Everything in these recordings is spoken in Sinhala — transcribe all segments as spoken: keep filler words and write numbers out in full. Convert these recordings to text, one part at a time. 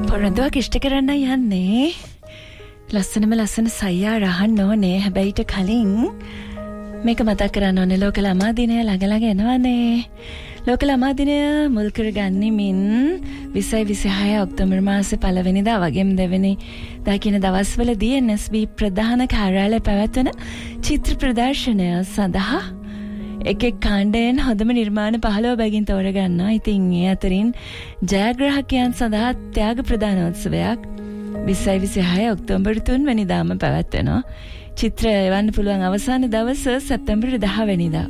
පොරොන්දුවක් ඉෂ්ට කරන්න යන්නේ. ලස්සනම ලස්සන සයියා රහන්න ඕනේ. හැබැයි ඊට කලින් මේක මතක් කරන්න ඕනේ. ලෝක ළමා දිනය ළඟ ළඟ එනවනේ. ලෝක ළමා දිනය මුල් කරගන්නෙමින් විසයි විසිහය ඔක්තෝබර් මාසේ පළවෙනිදා වගේම දෙවෙනි දා කියන දවස්වලදී එන් එස් බී ප්‍රධාන කාර්යාලය පැවැත්වෙන චිත්‍ර ප්‍රදර්ශනය සඳහා එක එක් කාණ්ඩයෙන් හොඳම නිර්මාණ පහළොව බැගින් තෝරගන්නවා. ඉතින් ඒ අතරින් ජයග්‍රාහකයන් සඳහා ත්‍යාග ප්‍රදානෝත්සවයක් විසයි විසිහය ඔක්තෝබර් තුන් වෙනිදාම පැවැත්වෙනවා. චිත්‍ර එවන්න පුළුවන් අවසාන දවස සැප්තැම්බර් දහ වෙනිදා.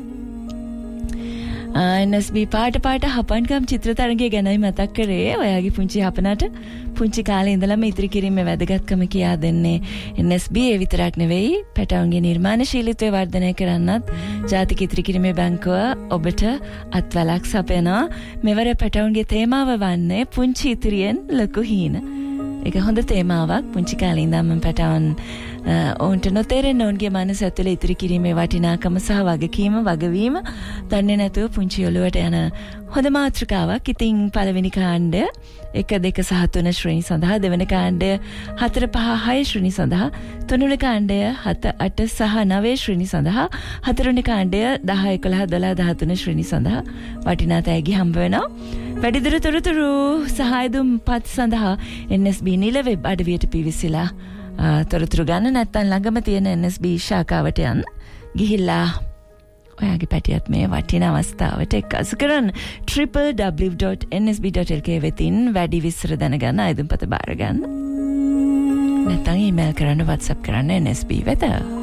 එන් එස් බී පාට පාට හපන්කම් චිත්‍ර තරගය ගැනයි මතක් කරේ. ඔයාගේ පුංචි හපනට පුංචි කාලේ ඉඳලම ඉදිරි කිරීමේ වැදගත්කම කියා දෙන්නේ එන් එස් බී. ඒ විතරක් නෙවෙයි, පැටවුන්ගේ නිර්මාණශීලීත්වය වර්ධනය කරන්නත් ජාතික ඉදිරි කිරීමේ බැංකුව ඔබට අත්වලක් සපයනවා. මෙවර පැටවුන්ගේ තේමාව වන්නේ පුංචි ඉතිරියෙන් ලොකු හීන. ඒක හොඳ තේමාවක්. පුංචි කාලේ ඉඳන්ම පැටවන් ඔවුන්ට නොතේරෙන ඔවුන්ගේ මනස ඇතුලේ ඉතිරි කිරීමේ වටිනාකම සහ වගකීම වගවීම දන්නේ නැතුව පුංචි ඔළුවට යන හොඳ මාතෘකාවක්. ඉතින් පළවෙනි කාණ්ඩය එක දෙක සහ තුන ශ්‍රේණි සඳහා, දෙවන කාණ්ඩය හතර පහ හය ශ්‍රේණි සඳහා, තුන්වෙනි කාණ්ඩය හත අට සහ නවය ශ්‍රේණි සඳහා, හතරවෙනි කාණ්ඩය දහ එකොළහ දොළහ දහතුන ශ්‍රේණි සඳහා වටිනා තෑගි හම්බ වෙනවා. වැඩිදුර තොරතුරු සහායදුම් පත් සඳහා එන් එස් බී නිල වෙබ් අඩවියට පිවිසිලා තොරතුරු ගන්න. නැත්නම් ළඟම තියෙන එන් එස් බී ශාඛාවට යන්න. ගිහිල්ලා ඔයාගේ පැටියත් මේ වටින අවස්ථාවට එක්කසු කරන්න. ඩබ්ලිව් ඩබ්ලිව් ඩබ්ලිව් ඩොට් එන් එස් බී ඩොට් එල් කේ වෙතින් වැඩි විස්තර දැනගන්න, අයදුම්පත බාර ගන්න. නැත්නම් ඊමේල් කරන්න, WhatsApp කරන්න එන් එස් බී වෙත.